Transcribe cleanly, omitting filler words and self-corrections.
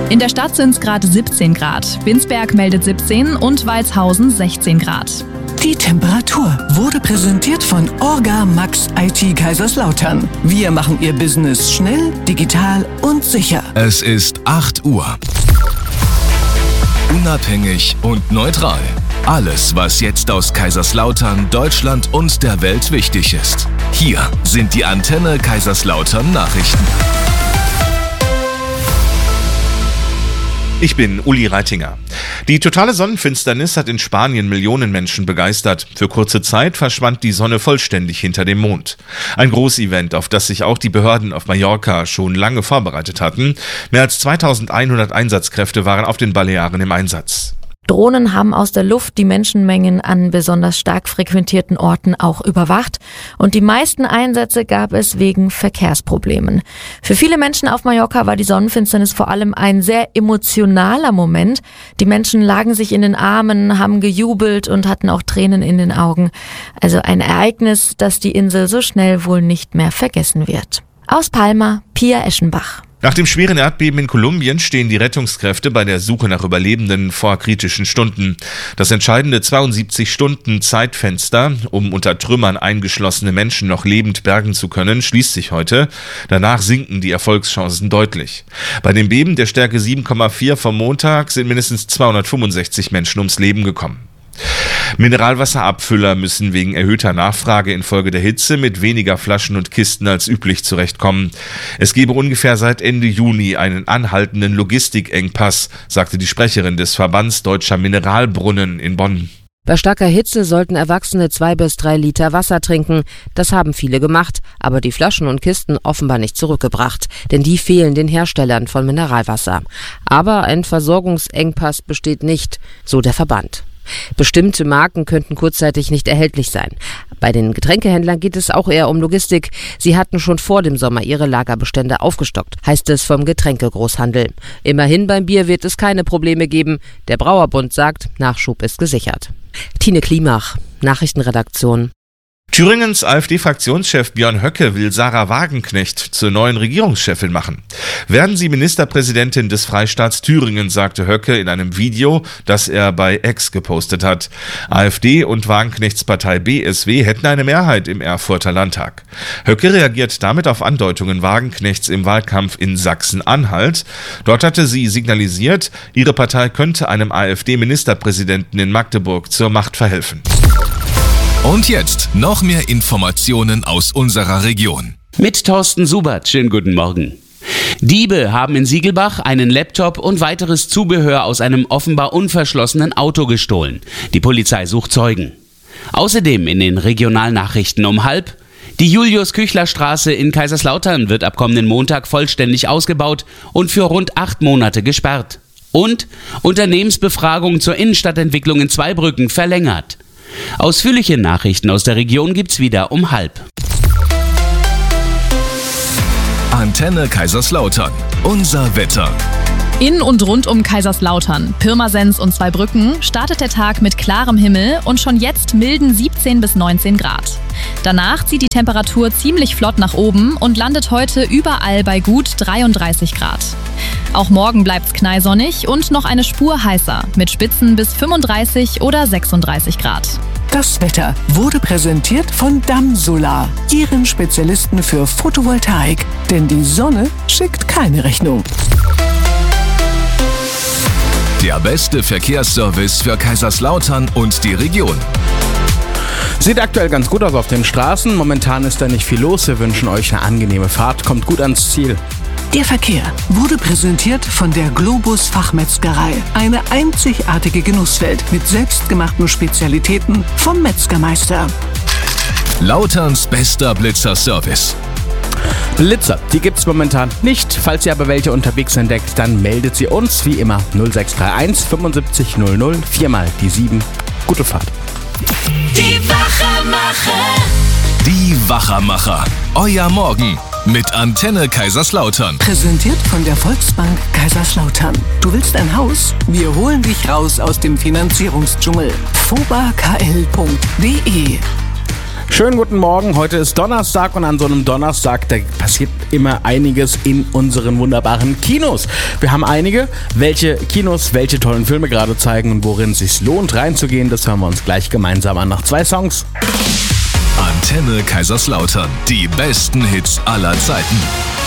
In der Stadt sind es gerade 17 Grad. Binsberg meldet 17 und Walshausen 16 Grad. Die Temperatur wurde präsentiert von Orga Max IT Kaiserslautern. Wir machen Ihr Business schnell, digital und sicher. Es ist 8 Uhr. Unabhängig und neutral. Alles, was jetzt aus Kaiserslautern, Deutschland und der Welt wichtig ist. Hier sind die Antenne Kaiserslautern Nachrichten. Ich bin Uli Reitinger. Die totale Sonnenfinsternis hat in Spanien Millionen Menschen begeistert. Für kurze Zeit verschwand die Sonne vollständig hinter dem Mond. Ein Großevent, auf das sich auch die Behörden auf Mallorca schon lange vorbereitet hatten. Mehr als 2100 Einsatzkräfte waren auf den Balearen im Einsatz. Drohnen haben aus der Luft die Menschenmengen an besonders stark frequentierten Orten auch überwacht. Und die meisten Einsätze gab es wegen Verkehrsproblemen. Für viele Menschen auf Mallorca war die Sonnenfinsternis vor allem ein sehr emotionaler Moment. Die Menschen lagen sich in den Armen, haben gejubelt und hatten auch Tränen in den Augen. Also ein Ereignis, das die Insel so schnell wohl nicht mehr vergessen wird. Aus Palma, Pia Eschenbach. Nach dem schweren Erdbeben in Kolumbien stehen die Rettungskräfte bei der Suche nach Überlebenden vor kritischen Stunden. Das entscheidende 72-Stunden-Zeitfenster, um unter Trümmern eingeschlossene Menschen noch lebend bergen zu können, schließt sich heute. Danach sinken die Erfolgschancen deutlich. Bei dem Beben der Stärke 7,4 vom Montag sind mindestens 265 Menschen ums Leben gekommen. Mineralwasserabfüller müssen wegen erhöhter Nachfrage infolge der Hitze mit weniger Flaschen und Kisten als üblich zurechtkommen. Es gebe ungefähr seit Ende Juni einen anhaltenden Logistikengpass, sagte die Sprecherin des Verbands Deutscher Mineralbrunnen in Bonn. Bei starker Hitze sollten Erwachsene 2 bis 3 Liter Wasser trinken. Das haben viele gemacht, aber die Flaschen und Kisten offenbar nicht zurückgebracht, denn die fehlen den Herstellern von Mineralwasser. Aber ein Versorgungsengpass besteht nicht, so der Verband. Bestimmte Marken könnten kurzzeitig nicht erhältlich sein. Bei den Getränkehändlern geht es auch eher um Logistik. Sie hatten schon vor dem Sommer ihre Lagerbestände aufgestockt, heißt es vom Getränkegroßhandel. Immerhin beim Bier wird es keine Probleme geben. Der Brauerbund sagt, Nachschub ist gesichert. Tine Klimach, Nachrichtenredaktion. Thüringens AfD-Fraktionschef Björn Höcke will Sarah Wagenknecht zur neuen Regierungschefin machen. Werden Sie Ministerpräsidentin des Freistaats Thüringen, sagte Höcke in einem Video, das er bei X gepostet hat. AfD und Wagenknechts Partei BSW hätten eine Mehrheit im Erfurter Landtag. Höcke reagiert damit auf Andeutungen Wagenknechts im Wahlkampf in Sachsen-Anhalt. Dort hatte sie signalisiert, ihre Partei könnte einem AfD-Ministerpräsidenten in Magdeburg zur Macht verhelfen. Und jetzt noch mehr Informationen aus unserer Region. Mit Thorsten Subert, schönen guten Morgen. Diebe haben in Siegelbach einen Laptop und weiteres Zubehör aus einem offenbar unverschlossenen Auto gestohlen. Die Polizei sucht Zeugen. Außerdem in den Regionalnachrichten um 12:30: Die Julius-Küchler-Straße in Kaiserslautern wird ab kommenden Montag vollständig ausgebaut und für rund 8 Monate gesperrt. Und Unternehmensbefragung zur Innenstadtentwicklung in Zweibrücken verlängert. Ausführliche Nachrichten aus der Region gibt's wieder um 12:30. Antenne Kaiserslautern. Unser Wetter. In und rund um Kaiserslautern, Pirmasens und Zweibrücken startet der Tag mit klarem Himmel und schon jetzt milden 17 bis 19 Grad. Danach zieht die Temperatur ziemlich flott nach oben und landet heute überall bei gut 33 Grad. Auch morgen bleibt's knallsonnig und noch eine Spur heißer mit Spitzen bis 35 oder 36 Grad. Das Wetter wurde präsentiert von Damsolar, Ihren Spezialisten für Photovoltaik. Denn die Sonne schickt keine Rechnung. Der beste Verkehrsservice für Kaiserslautern und die Region. Sieht aktuell ganz gut aus auf den Straßen. Momentan ist da nicht viel los. Wir wünschen euch eine angenehme Fahrt. Kommt gut ans Ziel. Der Verkehr wurde präsentiert von der Globus Fachmetzgerei. Eine einzigartige Genusswelt mit selbstgemachten Spezialitäten vom Metzgermeister. Lauterns bester Blitzer-Service. Blitzer, die gibt's momentan nicht. Falls ihr aber welche unterwegs entdeckt, dann meldet sie uns wie immer 0631 75 00 4 die 7. Gute Fahrt. Die Wachermacher. Die Wachermacher. Euer Morgen mit Antenne Kaiserslautern. Präsentiert von der Volksbank Kaiserslautern. Du willst ein Haus? Wir holen dich raus aus dem Finanzierungsdschungel. fobakl.de Schönen guten Morgen, heute ist Donnerstag und an so einem Donnerstag, da passiert immer einiges in unseren wunderbaren Kinos. Wir haben einige, welche Kinos welche tollen Filme gerade zeigen und worin es sich lohnt reinzugehen, das hören wir uns gleich gemeinsam an nach 2 Songs. Antenne Kaiserslautern, die besten Hits aller Zeiten.